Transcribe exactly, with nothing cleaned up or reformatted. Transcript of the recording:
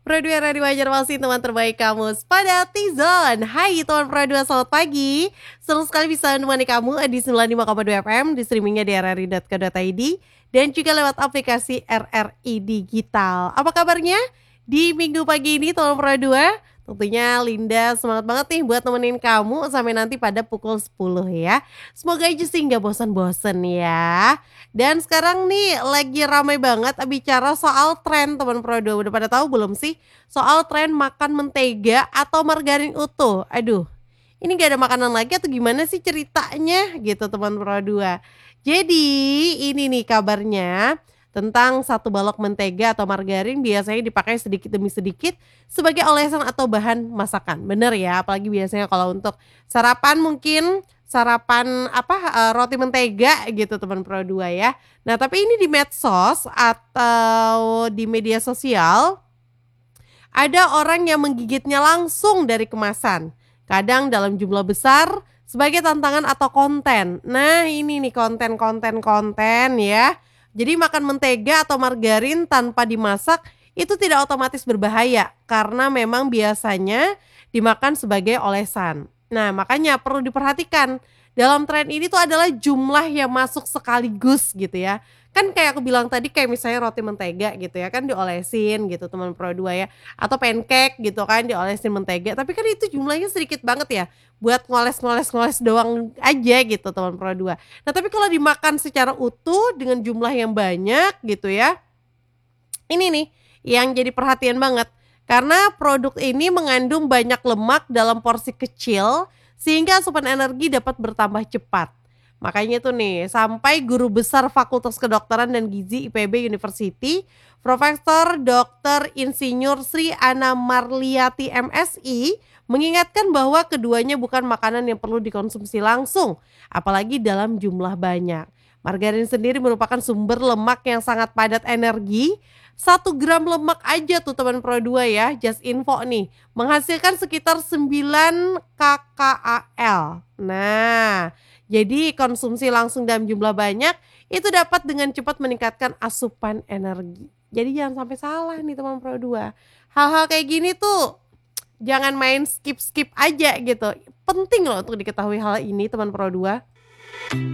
Pro dua Radio Banjarmasin, teman terbaik kamu pada T-Zone. Hai teman Pro dua, selamat pagi. Senang sekali bisa menemani kamu di sembilan puluh lima koma dua F M, di streamingnya di r r i dot co dot i d, dan juga lewat aplikasi R R I Digital. Apa kabarnya di minggu pagi ini teman Pro dua? Tentunya Linda semangat banget nih buat nemenin kamu sampai nanti pada pukul sepuluh ya. Semoga aja sih nggak bosan-bosan ya. Dan sekarang nih lagi ramai banget bicara soal tren teman Pro dua. Udah pada tahu belum sih soal tren makan mentega atau margarin utuh? Aduh, ini gak ada makanan lagi atau gimana sih ceritanya gitu teman Pro dua. Jadi ini nih kabarnya tentang satu balok mentega atau margarin biasanya dipakai sedikit demi sedikit sebagai olesan atau bahan masakan. Bener ya, apalagi biasanya kalau untuk sarapan mungkin sarapan apa eh, roti mentega gitu teman Pro dua ya. Nah, tapi ini di medsos atau di media sosial ada orang yang menggigitnya langsung dari kemasan. Kadang dalam jumlah besar sebagai tantangan atau konten. Nah, ini nih konten-konten konten ya. Jadi makan mentega atau margarin tanpa dimasak itu tidak otomatis berbahaya karena memang biasanya dimakan sebagai olesan. Nah, makanya perlu diperhatikan dalam tren ini tuh adalah jumlah yang masuk sekaligus gitu ya. Kan kayak aku bilang tadi kayak misalnya roti mentega gitu ya kan diolesin gitu teman Pro dua ya. Atau pancake gitu kan diolesin mentega. Tapi kan itu jumlahnya sedikit banget ya. Buat ngoles-ngoles-ngoles doang aja gitu teman Pro dua. Nah, tapi kalau dimakan secara utuh dengan jumlah yang banyak gitu ya. Ini nih yang jadi perhatian banget. Karena produk ini mengandung banyak lemak dalam porsi kecil sehingga asupan energi dapat bertambah cepat. Makanya tuh nih, sampai guru besar Fakultas Kedokteran dan Gizi I P B University, Profesor Doktor Insinyur Sri Ana Marliati M Si, mengingatkan bahwa keduanya bukan makanan yang perlu dikonsumsi langsung, apalagi dalam jumlah banyak. Margarin sendiri merupakan sumber lemak yang sangat padat energi. Satu gram lemak aja tuh teman Pro dua ya, just info nih, menghasilkan sekitar sembilan kcal. Nah, jadi konsumsi langsung dalam jumlah banyak itu dapat dengan cepat meningkatkan asupan energi. Jadi jangan sampai salah nih teman Pro dua. Hal-hal kayak gini tuh jangan main skip-skip aja gitu. Penting loh untuk diketahui hal ini teman Pro dua.